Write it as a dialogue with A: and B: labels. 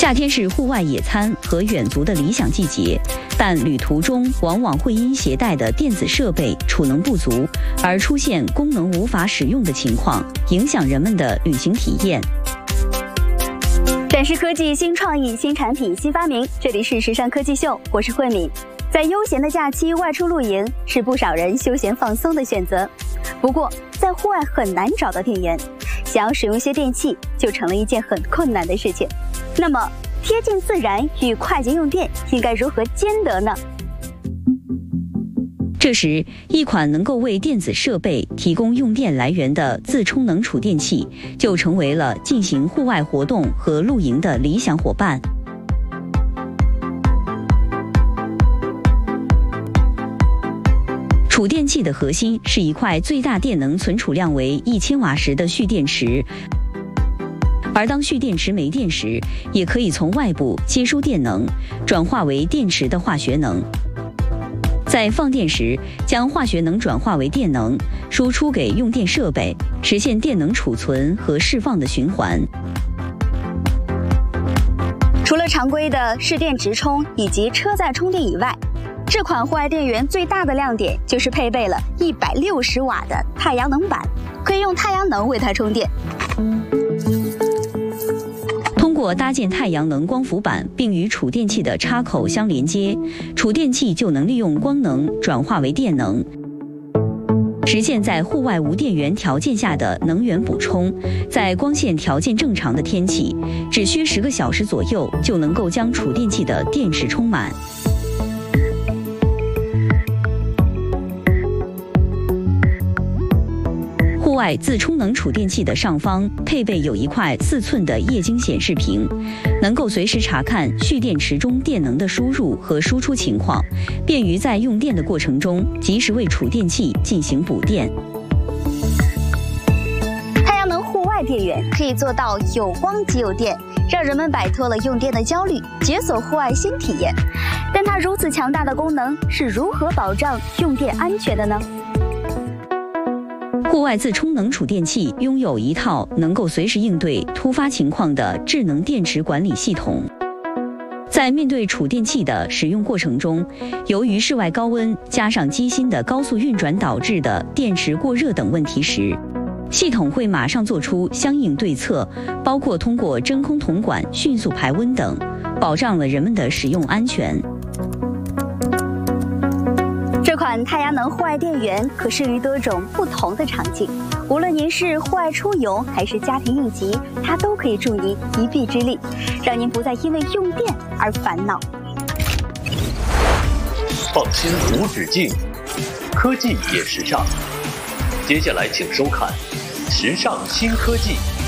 A: 夏天是户外野餐和远足的理想季节，但旅途中往往会因携带的电子设备储能不足而出现功能无法使用的情况，影响人们的旅行体验。
B: 展示科技新创意、新产品、新发明，这里是时尚科技秀，我是慧敏。在悠闲的假期外出露营是不少人休闲放松的选择，不过在户外很难找到电源，想要使用一些电器就成了一件很困难的事情。那么贴近自然与快捷用电应该如何兼得呢？
A: 这时，一款能够为电子设备提供用电来源的自充能储电器就成为了进行户外活动和露营的理想伙伴。储电器的核心是一块最大电能存储量为1000瓦时的蓄电池，而当蓄电池没电时，也可以从外部接收电能，转化为电池的化学能。在放电时，将化学能转化为电能，输出给用电设备，实现电能储存和释放的循环。
B: 除了常规的市电直充以及车载充电以外，这款户外电源最大的亮点就是配备了160瓦的太阳能板，可以用太阳能为它充电。
A: 通过搭建太阳能光伏板并与储电器的插口相连接，储电器就能利用光能转化为电能，实现在户外无电源条件下的能源补充。在光线条件正常的天气，只需10个小时左右就能够将储电器的电池充满。户外自充能储电器的上方配备有一块4寸的液晶显示屏，能够随时查看蓄电池中电能的输入和输出情况，便于在用电的过程中及时为储电器进行补电。
B: 太阳能户外电源可以做到有光即有电，让人们摆脱了用电的焦虑，解锁户外新体验。但它如此强大的功能是如何保障用电安全的呢？
A: 户外自充能储电器拥有一套能够随时应对突发情况的智能电池管理系统。在面对储电器的使用过程中，由于室外高温加上机芯的高速运转导致的电池过热等问题时，系统会马上做出相应对策，包括通过真空铜管迅速排温等，保障了人们的使用安全。
B: 这款太阳能户外电源可适于多种不同的场景，无论您是户外出游还是家庭应急，它都可以助您一臂之力，让您不再因为用电而烦恼。
C: 放心无止境，科技也时尚。接下来请收看《时尚新科技》。